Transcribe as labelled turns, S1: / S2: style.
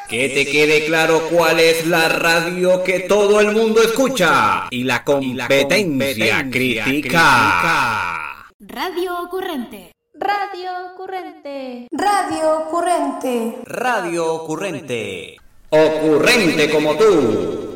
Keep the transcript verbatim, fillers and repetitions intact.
S1: Que te quede claro cuál es la radio que todo el mundo escucha y la competencia critica.
S2: Radio Ocurrente.
S3: Radio Ocurrente.
S4: Radio Ocurrente.
S1: Radio Ocurrente. Ocurrente como tú.